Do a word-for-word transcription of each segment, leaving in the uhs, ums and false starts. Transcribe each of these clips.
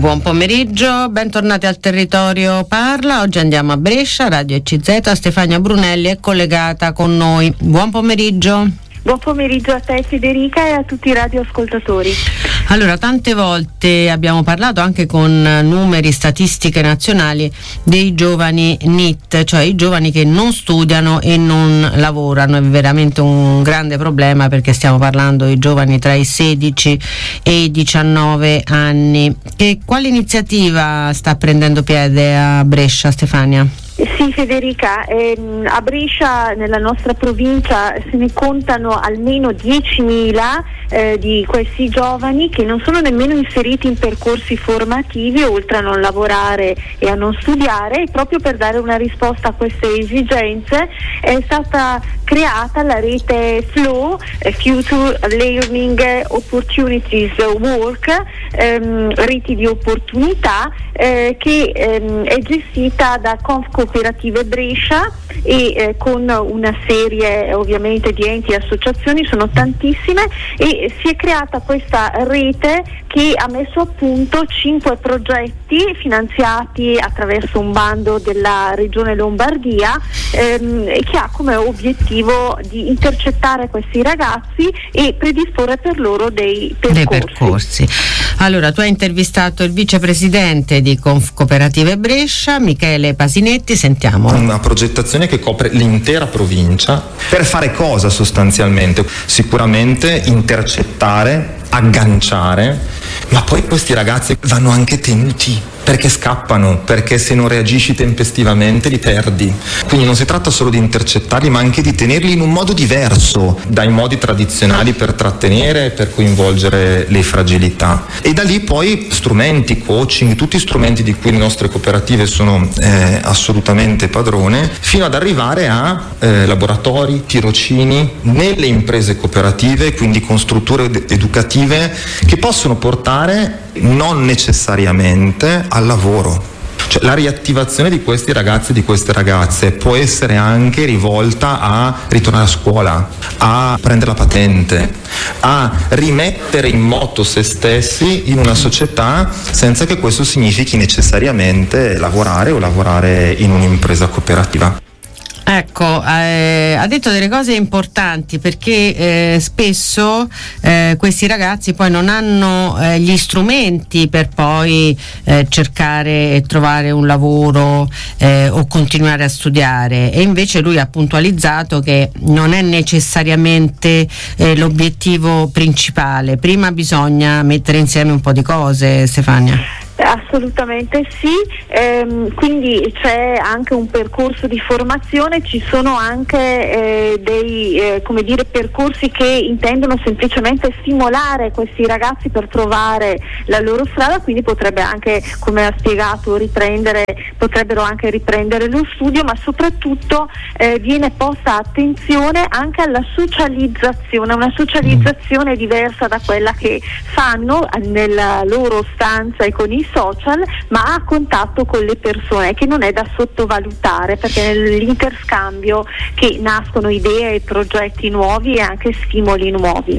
Buon pomeriggio, bentornati al Territorio Parla. Oggi andiamo a Brescia, Radio E C Z. Stefania Brunelli è collegata con noi. Buon pomeriggio. Buon pomeriggio a te Federica e a tutti i radioascoltatori. Allora, tante volte abbiamo parlato anche con numeri, statistiche nazionali dei giovani N I T, cioè i giovani che non studiano e non lavorano. È veramente un grande problema perché stiamo parlando di giovani tra i sedici e i diciannove anni. E quale iniziativa sta prendendo piede a Brescia, Stefania? Sì Federica, ehm, a Brescia nella nostra provincia se ne contano almeno diecimila eh, di questi giovani che non sono nemmeno inseriti in percorsi formativi, oltre a non lavorare e a non studiare. E proprio per dare una risposta a queste esigenze è stata creata la rete FLOW, eh, Future Learning Opportunities Work, ehm, reti di opportunità, eh, che ehm, è gestita da Conf Cooperative Brescia e eh, con una serie ovviamente di enti e associazioni, sono tantissime, e si è creata questa rete che ha messo a punto cinque progetti finanziati attraverso un bando della Regione Lombardia, ehm, che ha come obiettivo di intercettare questi ragazzi e predisporre per loro dei percorsi. Dei percorsi. Allora, tu hai intervistato il vicepresidente di Conf Cooperative Brescia, Michele Pasinetti, sentiamo. Una progettazione che copre l'intera provincia. Per fare cosa sostanzialmente? Sicuramente intercettare, agganciare, ma poi questi ragazzi vanno anche tenuti, perché scappano, perché se non reagisci tempestivamente li perdi. Quindi non si tratta solo di intercettarli, ma anche di tenerli in un modo diverso dai modi tradizionali per trattenere e per coinvolgere le fragilità. E da lì poi strumenti, coaching, tutti strumenti di cui le nostre cooperative sono eh, assolutamente padrone, fino ad arrivare a eh, laboratori, tirocini nelle imprese cooperative, quindi con strutture ed- educative che possono portare non necessariamente al lavoro. Cioè, la riattivazione di questi ragazzi e di queste ragazze può essere anche rivolta a ritornare a scuola, a prendere la patente, a rimettere in moto se stessi in una società, senza che questo significhi necessariamente lavorare o lavorare in un'impresa cooperativa. Ecco, eh, ha detto delle cose importanti, perché eh, spesso eh, questi ragazzi poi non hanno eh, gli strumenti per poi eh, cercare e trovare un lavoro eh, o continuare a studiare, e invece lui ha puntualizzato che non è necessariamente eh, l'obiettivo principale. Prima bisogna mettere insieme un po' di cose, Stefania. Assolutamente sì, ehm, quindi c'è anche un percorso di formazione, ci sono anche eh, dei eh, come dire percorsi che intendono semplicemente stimolare questi ragazzi per trovare la loro strada, quindi potrebbe anche, come ha spiegato, riprendere, potrebbero anche riprendere lo studio, ma soprattutto eh, viene posta attenzione anche alla socializzazione, una socializzazione diversa da quella che fanno nella loro stanza e con i social, ma a contatto con le persone, che non è da sottovalutare, perché nell'interscambio che nascono idee e progetti nuovi e anche stimoli nuovi.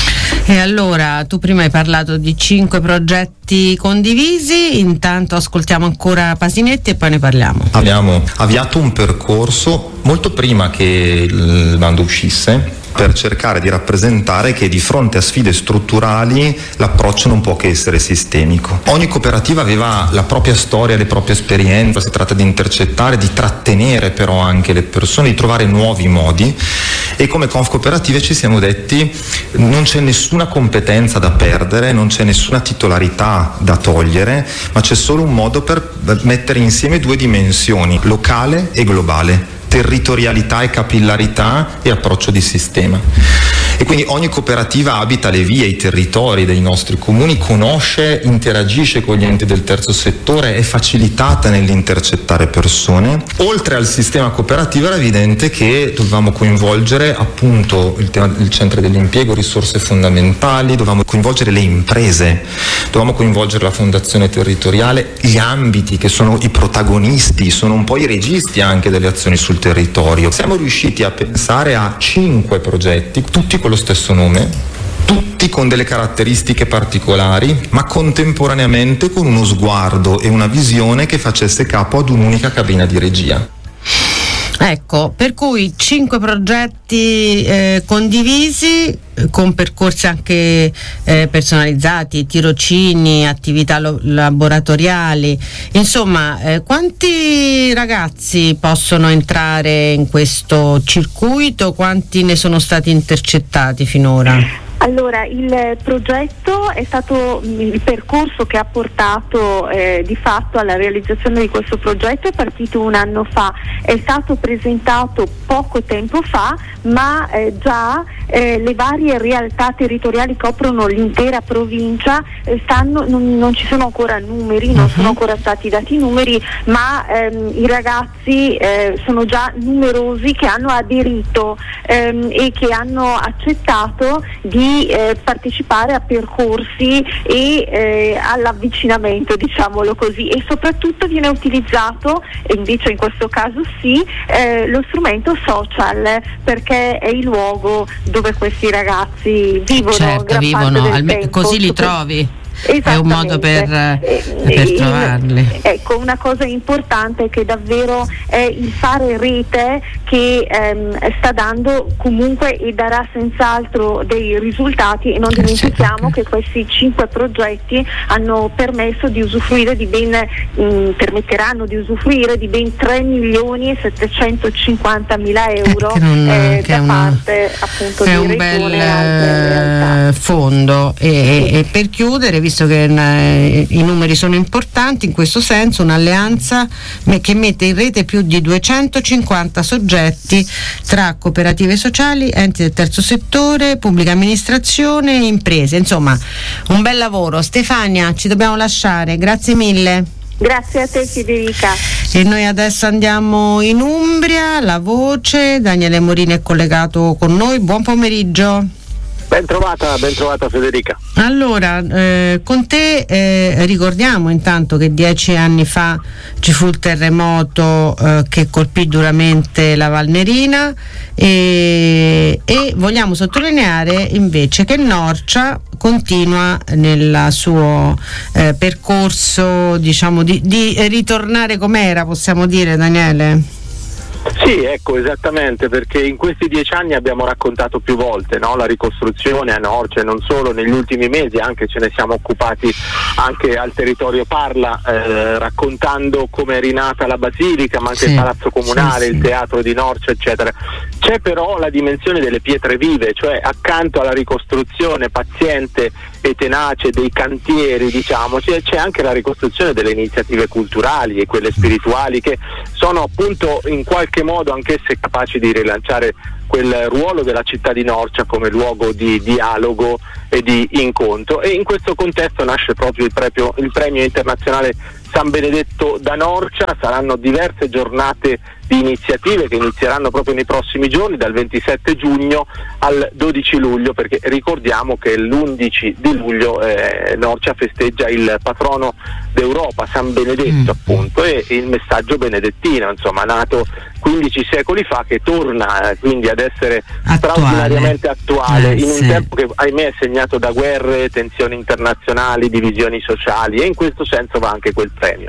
E allora, tu prima hai parlato di cinque progetti condivisi, intanto ascoltiamo ancora Pasinetti e poi ne parliamo. Abbiamo avviato un percorso molto prima che il bando uscisse, per cercare di rappresentare che di fronte a sfide strutturali l'approccio non può che essere sistemico. Ogni cooperativa aveva la propria storia, le proprie esperienze, si tratta di intercettare, di trattenere però anche le persone, di trovare nuovi modi, e come Conf Cooperative ci siamo detti non c'è nessuna competenza da perdere, non c'è nessuna titolarità da togliere, ma c'è solo un modo per mettere insieme due dimensioni, locale e globale, territorialità e capillarità e approccio di sistema. E quindi ogni cooperativa abita le vie, i territori dei nostri comuni, conosce, interagisce con gli enti del terzo settore, è facilitata nell'intercettare persone. Oltre al sistema cooperativo era evidente che dovevamo coinvolgere appunto il tema del centro dell'impiego, risorse fondamentali, dovevamo coinvolgere le imprese, dovevamo coinvolgere la fondazione territoriale, gli ambiti che sono i protagonisti, sono un po' i registi anche delle azioni sul territorio. Siamo riusciti a pensare a cinque progetti, tutti con lo stesso nome, tutti con delle caratteristiche particolari, ma contemporaneamente con uno sguardo e una visione che facesse capo ad un'unica cabina di regia. Ecco, per cui cinque progetti eh, condivisi, eh, con percorsi anche eh, personalizzati, tirocini, attività lo- laboratoriali, insomma, eh, quanti ragazzi possono entrare in questo circuito? Quanti ne sono stati intercettati finora? Allora, il progetto è stato, il percorso che ha portato eh, di fatto alla realizzazione di questo progetto è partito un anno fa, è stato presentato poco tempo fa, ma eh, già eh, le varie realtà territoriali coprono l'intera provincia, eh, stanno, non, non ci sono ancora numeri, non sono ancora stati dati numeri, ma ehm, i ragazzi eh, sono già numerosi che hanno aderito ehm, e che hanno accettato di Eh, partecipare a percorsi e eh, all'avvicinamento, diciamolo così, e soprattutto viene utilizzato, e invece in questo caso sì, eh, lo strumento social, perché è il luogo dove questi ragazzi vivono, certo, gran vivono parte del alme- tempo, così li super- trovi. È un modo per, eh, per eh, trovarli. Ecco, una cosa importante che davvero è il fare rete, che ehm, sta dando comunque e darà senz'altro dei risultati, e non Eh, dimentichiamo certo. che questi cinque progetti hanno permesso di usufruire di ben mh, permetteranno di usufruire di ben tre milioni e settecentocinquantamila euro Eh, che non- eh, che è da una- parte appunto È di un Regione bel e altre realtà. eh, fondo e, e- e per chiudere, visto che eh, i numeri sono importanti, in questo senso un'alleanza me- che mette in rete più di duecentocinquanta soggetti tra cooperative sociali, enti del terzo settore, pubblica amministrazione e imprese, insomma un bel lavoro. Stefania, ci dobbiamo lasciare, grazie mille. Grazie a te Federica. E noi adesso andiamo in Umbria, La Voce, Daniele Morini è collegato con noi, buon pomeriggio. Ben trovata, ben trovata Federica. Allora, eh, con te eh, ricordiamo intanto che dieci anni fa ci fu il terremoto eh, che colpì duramente la Valnerina e, e vogliamo sottolineare invece che Norcia continua nel suo eh, percorso, diciamo, di, di ritornare com'era, possiamo dire, Daniele? Sì, ecco, esattamente, perché in questi dieci anni abbiamo raccontato più volte, no? La ricostruzione a Norcia, e non solo, negli ultimi mesi anche ce ne siamo occupati anche al territorio Parla, eh, raccontando come è rinata la Basilica, ma anche sì, il Palazzo Comunale, sì, sì. il Teatro di Norcia, eccetera. C'è però la dimensione delle pietre vive, cioè accanto alla ricostruzione paziente e tenace dei cantieri, diciamo, c'è, c'è anche la ricostruzione delle iniziative culturali e quelle spirituali, che sono appunto in qualche modo anch'esse capaci di rilanciare quel ruolo della città di Norcia come luogo di dialogo e di incontro, e in questo contesto nasce proprio il premio, il premio internazionale San Benedetto da Norcia. Saranno diverse giornate di iniziative che inizieranno proprio nei prossimi giorni, dal ventisette giugno al dodici luglio, perché ricordiamo che l'undici di luglio eh, Norcia festeggia il patrono d'Europa, San Benedetto, mm. appunto, e il messaggio benedettino, insomma, nato quindici secoli fa, che torna eh, quindi ad essere attuale. straordinariamente attuale eh, in un sì. tempo che ahimè è segnato da guerre, tensioni internazionali, divisioni sociali, e in questo senso va anche quel premio.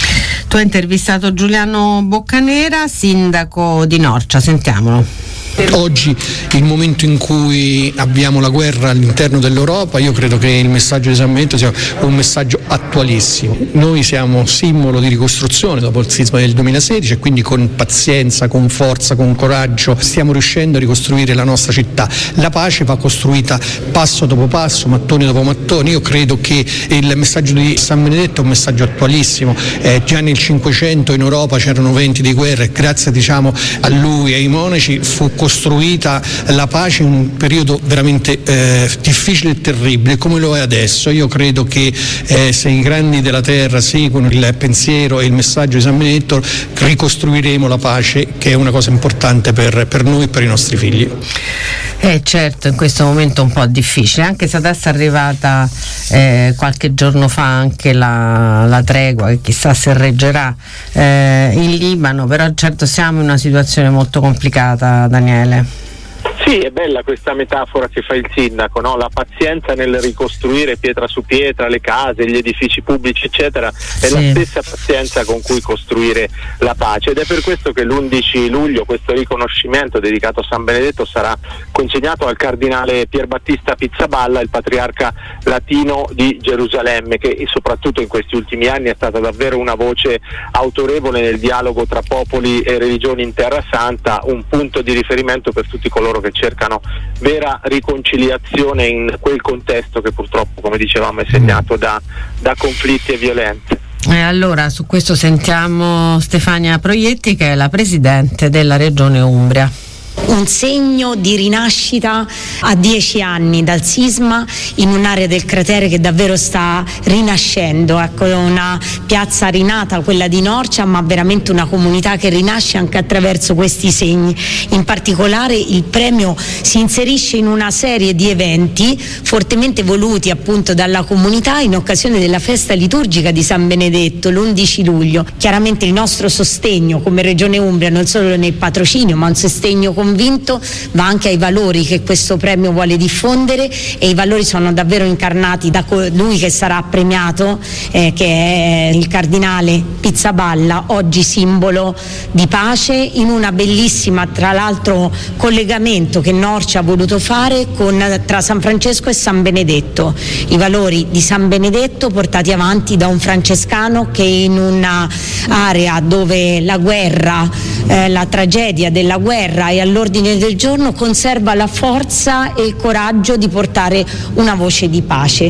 Tu hai intervistato Giuliano Boccanera, sindaco di Norcia, sentiamolo. Oggi, il momento in cui abbiamo la guerra all'interno dell'Europa, io credo che il messaggio di San Benedetto sia un messaggio attualissimo. Noi siamo simbolo di ricostruzione dopo il sisma del duemilasedici, e quindi con pazienza, con forza, con coraggio stiamo riuscendo a ricostruire la nostra città. La pace va costruita passo dopo passo, mattone dopo mattone. Io credo che il messaggio di San Benedetto è un messaggio attualissimo. Eh, già nel Cinquecento in Europa c'erano venti di guerra, e grazie, diciamo, a lui e ai monaci fu costruita la pace in un periodo veramente eh, difficile e terribile come lo è adesso. Io credo che eh, se i grandi della terra seguono il pensiero e il messaggio di San Benedetto, ricostruiremo la pace, che è una cosa importante per, per noi e per i nostri figli. Eh certo, in questo momento un po' difficile, anche se adesso è arrivata eh, qualche giorno fa anche la, la tregua, che chissà se reggerà eh, in Libano, però certo siamo in una situazione molto complicata, Daniele. Sì, Sì, è bella questa metafora che fa il sindaco, no? La pazienza nel ricostruire pietra su pietra le case, gli edifici pubblici eccetera, è sì. la stessa pazienza con cui costruire la pace, ed è per questo che l'undici luglio questo riconoscimento dedicato a San Benedetto sarà consegnato al cardinale Pierbattista Pizzaballa, il patriarca latino di Gerusalemme, che soprattutto in questi ultimi anni è stata davvero una voce autorevole nel dialogo tra popoli e religioni in Terra Santa, un punto di riferimento per tutti coloro che cercano vera riconciliazione in quel contesto che purtroppo, come dicevamo, è segnato da, da conflitti e violenze. E allora su questo sentiamo Stefania Proietti, che è la presidente della Regione Umbria. Un segno di rinascita a dieci anni dal sisma in un'area del cratere che davvero sta rinascendo, ecco, una piazza rinata, quella di Norcia, ma veramente una comunità che rinasce anche attraverso questi segni. In particolare il premio si inserisce in una serie di eventi fortemente voluti appunto dalla comunità in occasione della festa liturgica di San Benedetto l'undici luglio. Chiaramente il nostro sostegno come Regione Umbria, non solo nel patrocinio, ma un sostegno convinto, va anche ai valori che questo premio vuole diffondere, e i valori sono davvero incarnati da colui che sarà premiato, eh, che è il cardinale Pizzaballa, oggi simbolo di pace, in una bellissima, tra l'altro, collegamento che Norcia ha voluto fare con, tra San Francesco e San Benedetto, i valori di San Benedetto portati avanti da un francescano che in un'area dove la guerra, eh, la tragedia della guerra è all'ordine del giorno, conserva la forza e il coraggio di portare una voce di pace.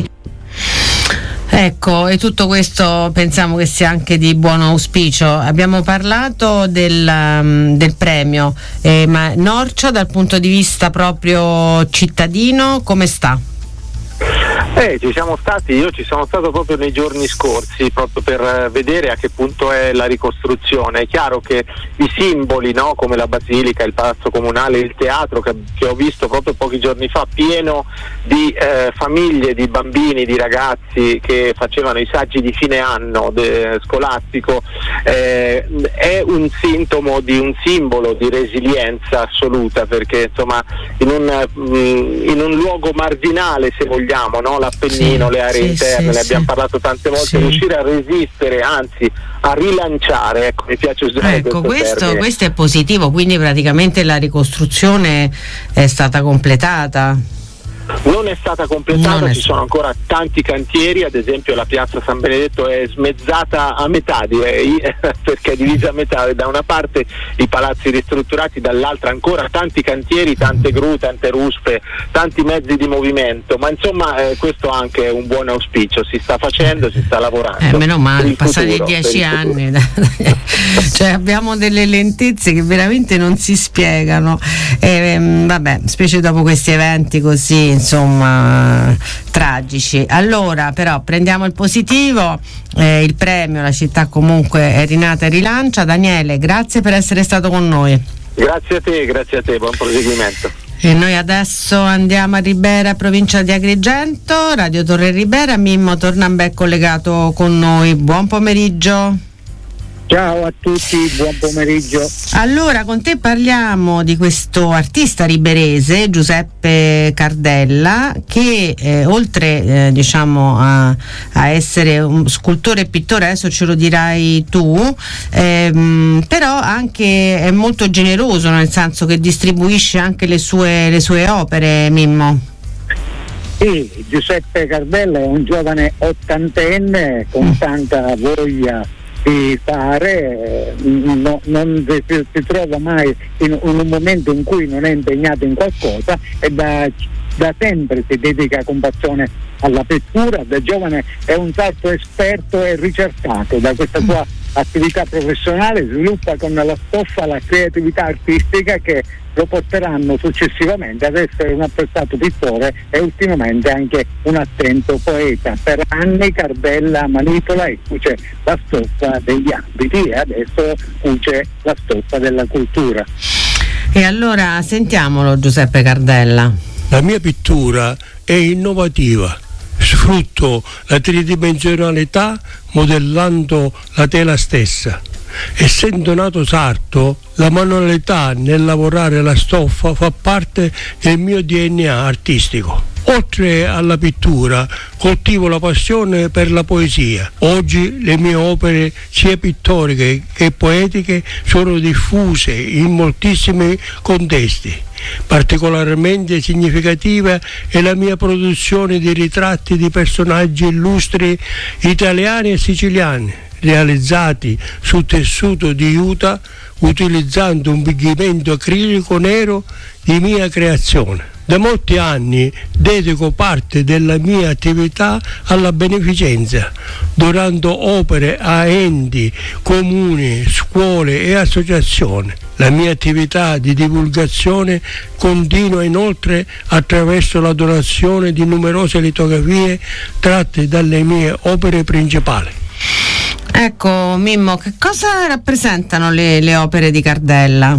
Ecco, e tutto questo pensiamo che sia anche di buon auspicio. Abbiamo parlato del, um, del premio, eh, ma Norcia dal punto di vista proprio cittadino come sta? Eh, ci siamo stati, io ci sono stato proprio nei giorni scorsi, proprio per vedere a che punto è la ricostruzione. È chiaro che i simboli, no, come la basilica, il palazzo comunale, il teatro che, che ho visto proprio pochi giorni fa, pieno di eh, famiglie, di bambini, di ragazzi che facevano i saggi di fine anno de, scolastico, eh, è un sintomo di un simbolo di resilienza assoluta, perché insomma in un, mh, in un luogo marginale, se vogliamo, no? L'Appennino, sì, le aree sì, interne, sì, ne abbiamo sì. parlato tante volte, sì. riuscire a resistere, anzi a rilanciare, ecco, mi piace usare ecco, questo questo, questo è positivo, quindi praticamente la ricostruzione è stata completata. Non è stata completata, è ci sono ancora tanti cantieri, ad esempio la piazza San Benedetto è smezzata a metà, direi, perché è divisa a metà, da una parte i palazzi ristrutturati, dall'altra ancora tanti cantieri, tante gru, tante ruspe, tanti mezzi di movimento, ma insomma eh, questo anche è un buon auspicio, si sta facendo, si sta lavorando. Eh, meno male, passati dieci anni, cioè abbiamo delle lentezze che veramente non si spiegano, eh, vabbè, specie dopo questi eventi così insomma tragici. Allora però prendiamo il positivo, eh, il premio, la città comunque è rinata e rilancia. Daniele, grazie per essere stato con noi. Grazie a te, grazie a te, buon proseguimento. E noi adesso andiamo a Ribera, provincia di Agrigento, Radio Torre Ribera. Mimmo Tornambè collegato con noi, buon pomeriggio. Ciao a tutti, buon pomeriggio. Allora, con te parliamo di questo artista riberese, Giuseppe Cardella, che eh, oltre eh, diciamo a, a essere un scultore e pittore, adesso ce lo dirai tu, ehm, però anche è molto generoso, nel senso che distribuisce anche le sue, le sue opere, Mimmo. Sì, Giuseppe Cardella è un giovane ottantenne con mm. tanta voglia di fare, no, non si, si trova mai in, in un momento in cui non è impegnato in qualcosa, e da, da sempre si dedica con passione alla pittura. Da giovane è un sarto esperto e ricercato. Da questa sua attività professionale sviluppa con la stoffa la creatività artistica che lo porteranno successivamente ad essere un apprezzato pittore e ultimamente anche un attento poeta. Per anni Cardella manipola e cuce la stoffa degli abiti e adesso cuce la stoffa della cultura. E allora sentiamolo, Giuseppe Cardella. La mia pittura è innovativa, sfrutto la tridimensionalità modellando la tela stessa. Essendo nato sarto, la manualità nel lavorare la stoffa fa parte del mio D N A artistico. Oltre alla pittura, coltivo la passione per la poesia. Oggi le mie opere, sia pittoriche che poetiche, sono diffuse in moltissimi contesti. Particolarmente significativa è la mia produzione di ritratti di personaggi illustri italiani e siciliani, realizzati su tessuto di juta utilizzando un pigmento acrilico nero di mia creazione. Da molti anni dedico parte della mia attività alla beneficenza, donando opere a enti, comuni, scuole e associazioni. La mia attività di divulgazione continua inoltre attraverso la donazione di numerose litografie tratte dalle mie opere principali. Ecco Mimmo, che cosa rappresentano le, le opere di Cardella?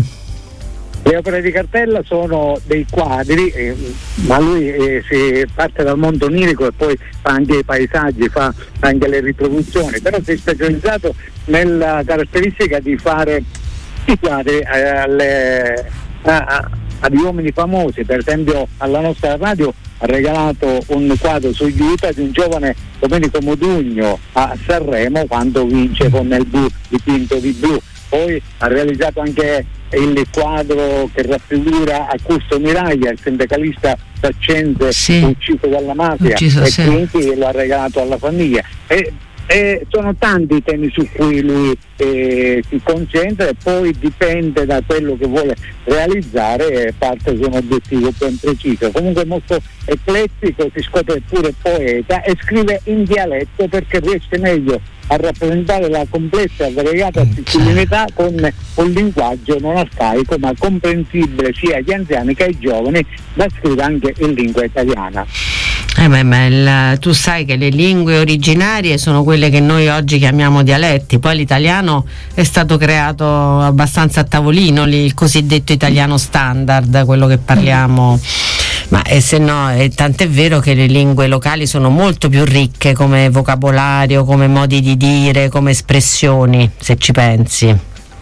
Le opere di Cardella sono dei quadri, eh, ma lui eh, si parte dal mondo onirico e poi fa anche i paesaggi, fa anche le riproduzioni, però si è specializzato nella caratteristica di fare i quadri eh, alle, a, a, agli uomini famosi. Per esempio alla nostra radio ha regalato un quadro su Juta di un giovane Domenico Modugno a Sanremo quando vince con il blu, dipinto di blu. Poi ha realizzato anche il quadro che raffigura Augusto Miraglia, il sindacalista saccense sì. ucciso dalla mafia, ucciso, e sì. quindi lo ha regalato alla famiglia. E, e sono tanti i temi su cui lui eh, si concentra, e poi dipende da quello che vuole realizzare e parte su un obiettivo ben preciso. Comunque è molto eclettico, si scopre pure poeta e scrive in dialetto perché riesce meglio a rappresentare la complessa e variegata sicilianità con un linguaggio non arcaico ma comprensibile sia agli anziani che ai giovani, da scrivere anche in lingua italiana. Eh beh, ma il, tu sai che le lingue originarie sono quelle che noi oggi chiamiamo dialetti, poi l'italiano è stato creato abbastanza a tavolino, il cosiddetto italiano standard, quello che parliamo, ma e se no, è tant'è vero che le lingue locali sono molto più ricche come vocabolario, come modi di dire, come espressioni, se ci pensi.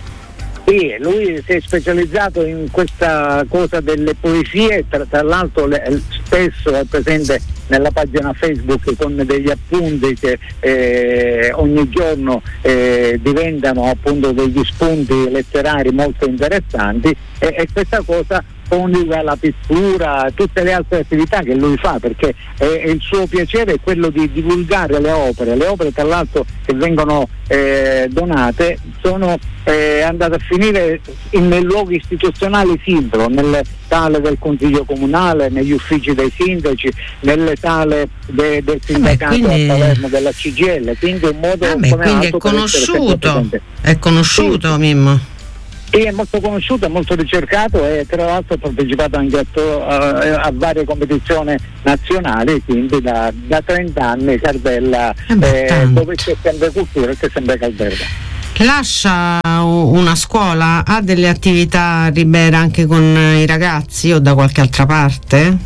Sì, lui si è specializzato in questa cosa delle poesie, tra, tra l'altro le, spesso è presente nella pagina Facebook con degli appunti che eh, ogni giorno eh, diventano appunto degli spunti letterari molto interessanti, e, e questa cosa coniuga la pittura, tutte le altre attività che lui fa, perché eh, il suo piacere è quello di divulgare le opere. Le opere tra l'altro che vengono eh, donate sono eh, andate a finire in, nei luoghi istituzionali Simpro, nelle sale del Consiglio Comunale, negli uffici dei sindaci, nelle sale de, del sindacato Vabbè, quindi... a Palermo della C G I L, quindi un modo Vabbè, come quindi altro è conosciuto, è conosciuto sì. Mimmo. Sì, è molto conosciuto, è molto ricercato e tra l'altro ha partecipato anche a, to- a, a varie competizioni nazionali, quindi da, da trenta anni Cardella, eh eh, dove c'è sempre cultura e c'è sempre Cardella. Lascia una scuola, ha delle attività a Ribera anche con i ragazzi o da qualche altra parte?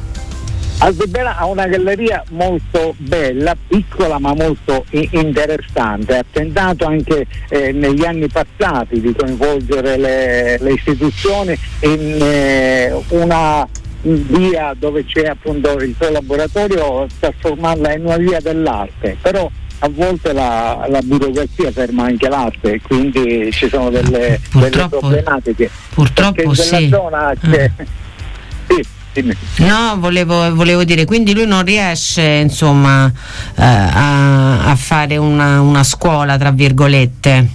Alzibera ha una galleria molto bella, piccola ma molto i- interessante. Ha tentato anche eh, negli anni passati di coinvolgere le, le istituzioni in eh, una via dove c'è appunto il suo laboratorio, trasformarla in una via dell'arte, però a volte la, la burocrazia ferma anche l'arte, quindi ci sono delle, delle problematiche. Purtroppo perché sì. nella zona c'è, eh. sì. No, volevo, volevo dire, quindi lui non riesce insomma eh, a, a fare una, una scuola tra virgolette.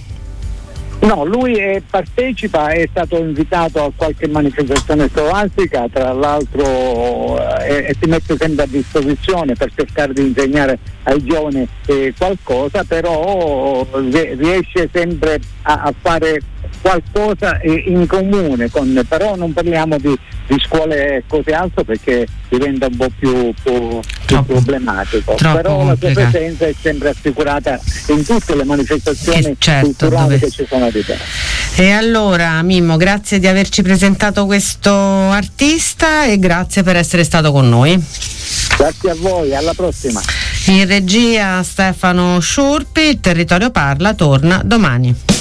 No, lui è, partecipa, è stato invitato a qualche manifestazione scolastica, tra l'altro eh, e si mette sempre a disposizione per cercare di insegnare ai giovani eh, qualcosa, però riesce sempre a, a fare qualcosa in comune con, però non parliamo di, di scuole così alto perché diventa un po' più, più, più problematico, però la sua presenza è sempre assicurata in tutte le manifestazioni eh certo, culturali dove... che ci sono di te. E allora Mimmo, grazie di averci presentato questo artista e grazie per essere stato con noi. Grazie a voi, alla prossima. In regia Stefano Sciurpi, il Territorio Parla torna domani.